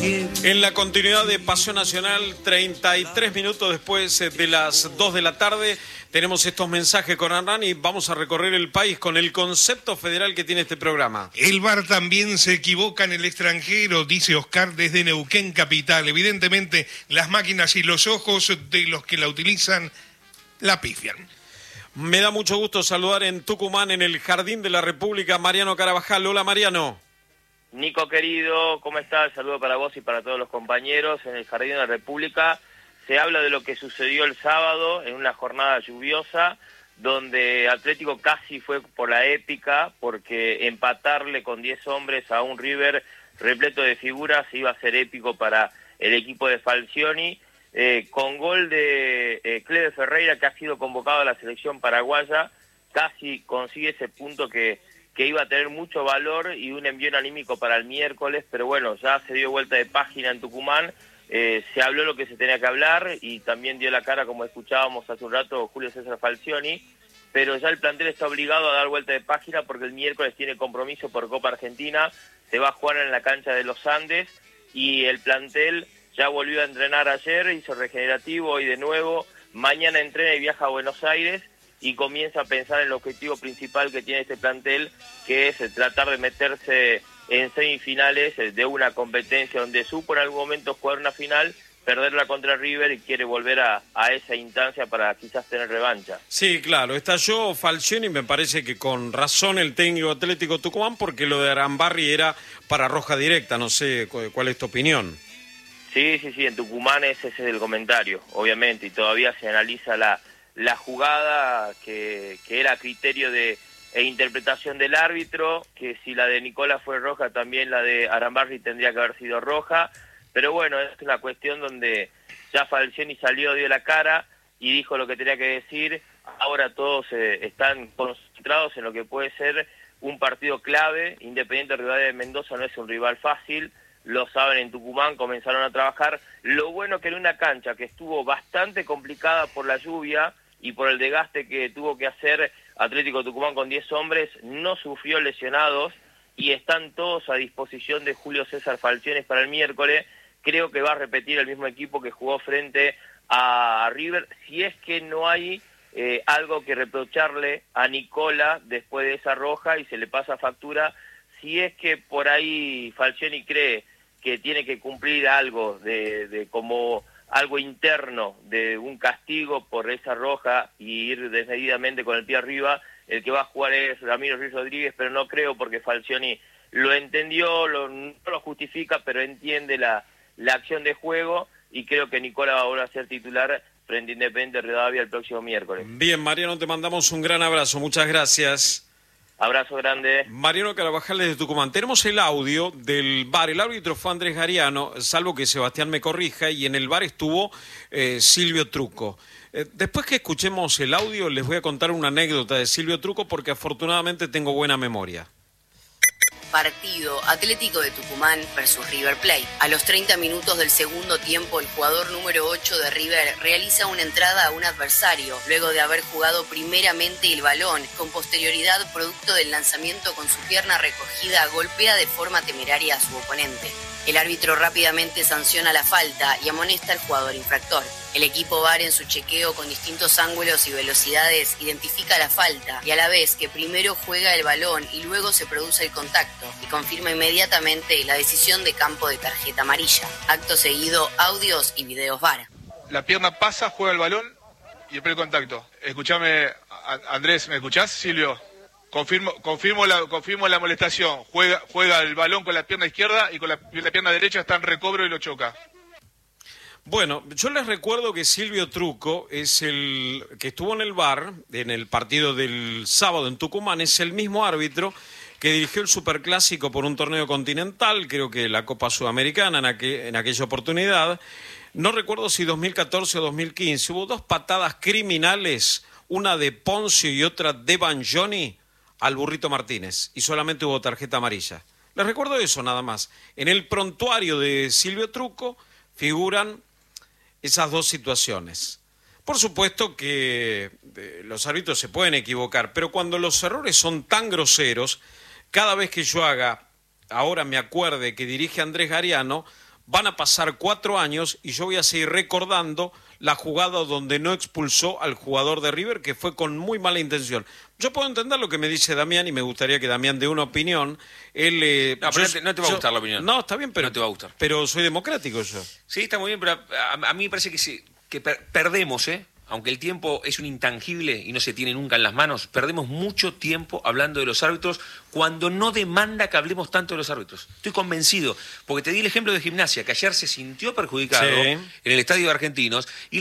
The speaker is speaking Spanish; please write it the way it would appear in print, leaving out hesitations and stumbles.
En la continuidad de Paseo Nacional, 33 minutos después de las 2 de la tarde, tenemos estos mensajes con Hernán y vamos a recorrer el país con el concepto federal que tiene este programa. El VAR también se equivoca en el extranjero, dice Oscar desde Neuquén Capital. Evidentemente, las máquinas y los ojos de los que la utilizan la pifian. Me da mucho gusto saludar en Tucumán, en el Jardín de la República, Mariano Carabajal. Hola, Mariano. Nico querido, ¿cómo estás? Saludo para vos y para todos los compañeros. En el Jardín de la República se habla de lo que sucedió el sábado en una jornada lluviosa, donde Atlético casi fue por la épica, porque empatarle con 10 hombres a un River repleto de figuras iba a ser épico para el equipo de Falcioni, con gol de Cleve Ferreira, que ha sido convocado a la selección paraguaya, casi consigue ese punto que iba a tener mucho valor y un envío anímico para el miércoles, pero bueno, ya se dio vuelta de página en Tucumán, se habló lo que se tenía que hablar y también dio la cara, como escuchábamos hace un rato, Julio César Falcioni, pero ya el plantel está obligado a dar vuelta de página porque el miércoles tiene compromiso por Copa Argentina, se va a jugar en la cancha de los Andes y el plantel ya volvió a entrenar ayer, hizo regenerativo hoy de nuevo, mañana entrena y viaja a Buenos Aires, y comienza a pensar en el objetivo principal que tiene este plantel, que es tratar de meterse en semifinales de una competencia donde supo en algún momento jugar una final, perderla contra River y quiere volver a esa instancia para quizás tener revancha. Sí, claro, estalló Falcioni y me parece que con razón el técnico Atlético Tucumán, porque lo de Arambarri era para roja directa, no sé cuál es tu opinión. Sí, en Tucumán ese es el comentario, obviamente, y todavía se analiza la jugada que era a criterio e interpretación del árbitro, que si la de Nicola fue roja, también la de Arambarri tendría que haber sido roja, pero bueno, es una cuestión donde ya Falcioni salió, dio la cara y dijo lo que tenía que decir. Ahora todos están concentrados en lo que puede ser un partido clave. Independiente Rivadavia de Mendoza no es un rival fácil, lo saben en Tucumán, comenzaron a trabajar. Lo bueno que en una cancha que estuvo bastante complicada por la lluvia y por el desgaste que tuvo que hacer Atlético Tucumán con 10 hombres, no sufrió lesionados y están todos a disposición de Julio César Falcioni para el miércoles. Creo que va a repetir el mismo equipo que jugó frente a River, si es que no hay algo que reprocharle a Nicola después de esa roja y se le pasa factura. Si es que por ahí Falcioni cree que tiene que cumplir algo de como algo interno de un castigo por esa roja y ir desmedidamente con el pie arriba, el que va a jugar es Ramiro Ruiz Rodríguez, pero no creo porque Falcioni lo entendió, no lo justifica, pero entiende la acción de juego y creo que Nicola va a volver a ser titular frente a Independiente Rivadavia el próximo miércoles. Bien, Mariano, te mandamos un gran abrazo, muchas gracias. Abrazo grande. Mariano Carabajal desde Tucumán. Tenemos el audio del VAR. El árbitro fue Andrés Gariano, salvo que Sebastián me corrija, y en el VAR estuvo Silvio Trucco. Después que escuchemos el audio, les voy a contar una anécdota de Silvio Trucco porque afortunadamente tengo buena memoria. Partido Atlético de Tucumán versus River Plate. A los 30 minutos del segundo tiempo, el jugador número 8 de River realiza una entrada a un adversario, luego de haber jugado primeramente el balón. Con posterioridad, producto del lanzamiento con su pierna recogida, golpea de forma temeraria a su oponente. El árbitro rápidamente sanciona la falta y amonesta al jugador infractor. El equipo VAR, en su chequeo con distintos ángulos y velocidades, identifica la falta y a la vez que primero juega el balón y luego se produce el contacto y confirma inmediatamente la decisión de campo de tarjeta amarilla. Acto seguido, audios y videos VAR. La pierna pasa, juega el balón y el primer contacto. Escúchame, Andrés, ¿me escuchás, Silvio? Confirmo la molestación. Juega el balón con la pierna izquierda y con la pierna derecha está en recobro y lo choca. Bueno, yo les recuerdo que Silvio Trucco es el que estuvo en el VAR, en el partido del sábado en Tucumán, es el mismo árbitro que dirigió el Superclásico por un torneo continental, creo que la Copa Sudamericana en aquella oportunidad. No recuerdo si 2014 o 2015, hubo dos patadas criminales, una de Poncio y otra de Banjoni al Burrito Martínez, y solamente hubo tarjeta amarilla. Les recuerdo eso nada más. En el prontuario de Silvio Trucco figuran esas dos situaciones. Por supuesto que los árbitros se pueden equivocar, pero cuando los errores son tan groseros, cada vez que yo ahora me acuerde que dirige Andrés Gariano, van a pasar 4 años y yo voy a seguir recordando la jugada donde no expulsó al jugador de River, que fue con muy mala intención. Yo puedo entender lo que me dice Damián y me gustaría que Damián dé una opinión. Él, no, pero no te va a gustar la opinión. No, está bien, pero no te va a gustar. Pero soy democrático yo. Sí, está muy bien, pero a mí me parece que perdemos, aunque el tiempo es un intangible y no se tiene nunca en las manos, perdemos mucho tiempo hablando de los árbitros cuando no demanda que hablemos tanto de los árbitros. Estoy convencido, porque te di el ejemplo de Gimnasia, que ayer se sintió perjudicado en el estadio de Argentinos, y